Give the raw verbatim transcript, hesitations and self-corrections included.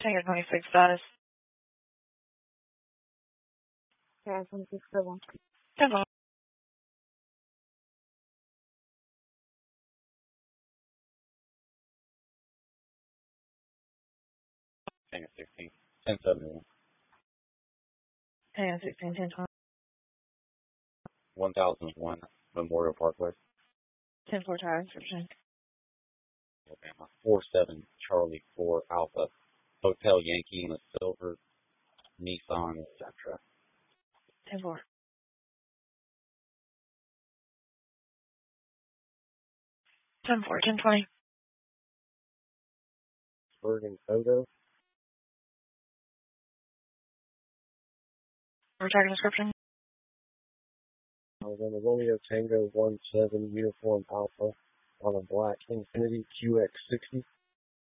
Tango twenty-six status. Yeah, twenty-six seven. ten four. Tango sixteen, ten seventy-one. Tango sixteen, ten twenty. one thousand one Memorial Parkway. ten four tire description. Alabama. four seven Charlie four Alpha. Hotel Yankee in a silver Nissan, et cetera. ten four. ten four, ten twenty. Bergen Photo. Or tire description. Alabama Romeo Tango one seven Uniform Alpha on a black Infiniti Q X sixty.